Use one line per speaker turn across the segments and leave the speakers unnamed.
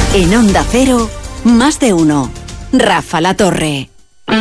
En Onda Cero, más de uno. Rafa La Torre.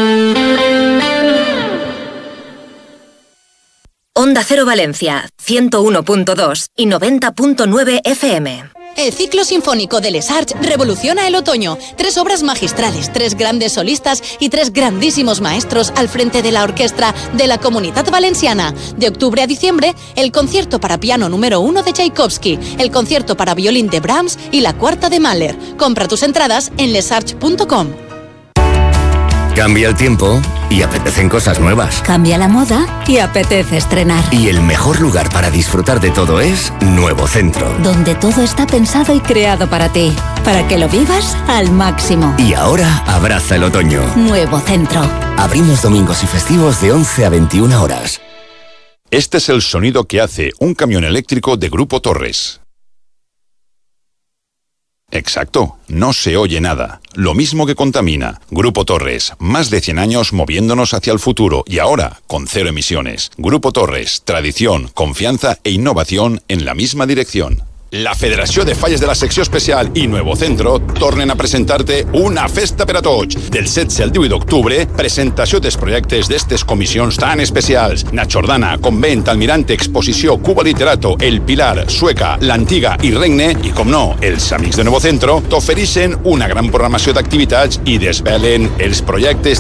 Onda Cero Valencia, 101.2 y 90.9 FM.
El ciclo sinfónico de Les Arts revoluciona el otoño. 3 obras magistrales, 3 grandes solistas y 3 grandísimos maestros al frente de la orquesta de la Comunitat Valenciana. De octubre a diciembre, el concierto para piano número 1 de Tchaikovsky, el concierto para violín de Brahms y la cuarta de Mahler. Compra tus entradas en lesarts.com.
Cambia el tiempo y apetecen cosas nuevas.
Cambia la moda y apetece estrenar.
Y el mejor lugar para disfrutar de todo es Nuevo Centro.
Donde todo está pensado y creado para ti, para que lo vivas al máximo.
Y ahora abraza el otoño.
Nuevo Centro.
Abrimos domingos y festivos de 11 a 21 horas.
Este es el sonido que hace un camión eléctrico de Grupo Torres. Exacto, no se oye nada. Lo mismo que contamina. Grupo Torres, más de 100 años moviéndonos hacia el futuro y ahora con 0 emisiones. Grupo Torres, tradición, confianza e innovación en la misma dirección. La Federació de Falles de la Secció Especial i Nuevo Centro tornen a presentar-te una festa per a tots. Del 16 al 18 d'octubre, presentació dels projectes d'estes comissions tan especials. Na Jordana, Convent, Almirante, Exposició, Cuba Literato, El Pilar, Sueca, l'Antiga i Regne, i com no, els amics de Nuevo Centro t'ofereixen una gran programació d'activitats i desvelen els projectes